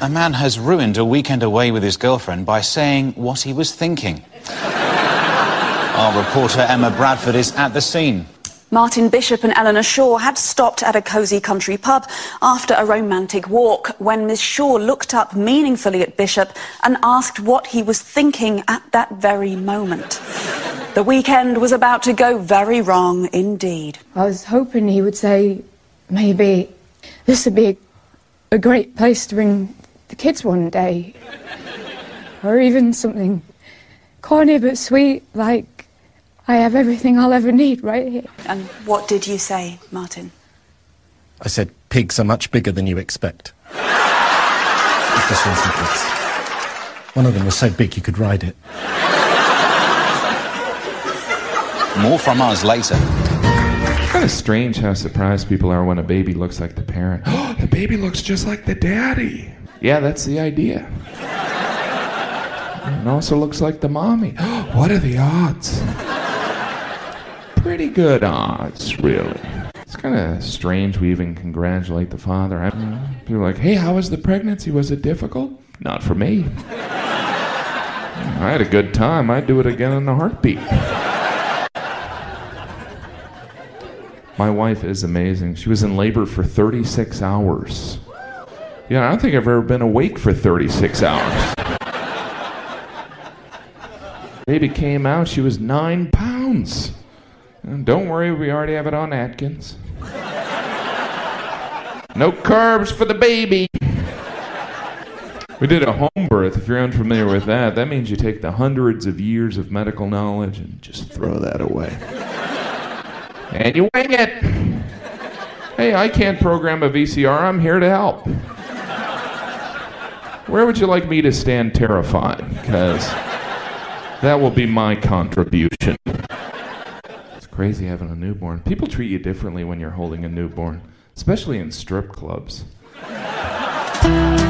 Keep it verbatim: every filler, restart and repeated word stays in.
A man has ruined a weekend away with his girlfriend by saying what he was thinking. Our reporter Emma Bradford is at the scene. Martin Bishop and Eleanor Shaw had stopped at a cosy country pub after a romantic walk when Miss Shaw looked up meaningfully at Bishop and asked what he was thinking at that very moment. The weekend was about to go very wrong indeed. I was hoping he would say, maybe this would be a, a great place to bring the kids one day. Or even something corny but sweet, like, I have everything I'll ever need right here. And what did you say, Martin? I said, pigs are much bigger than you expect. This one's the pigs. One of them was so big you could ride it. More from us later. It's kind of strange how surprised people are when a baby looks like the parent. Oh, the baby looks just like the daddy. Yeah, that's the idea. And also looks like the mommy. Oh, what are the odds? Pretty good odds, really. It's kind of strange we even congratulate the father. I, people are like, hey, how was the pregnancy? Was it difficult? Not for me. I had a good time. I'd do it again in a heartbeat. My wife is amazing. She was in labor for thirty-six hours. Yeah, I don't think I've ever been awake for thirty-six hours. Baby came out, she was nine pounds. And don't worry, we already have it on Atkins. No carbs for the baby. We did a home birth. If you're unfamiliar with that, that means you take the hundreds of years of medical knowledge and just throw that away. And you wing it. Hey, I can't program a V C R. I'm here to help. Where would you like me to stand terrified? Because that will be my contribution. It's crazy having a newborn. People treat you differently when you're holding a newborn, especially in strip clubs.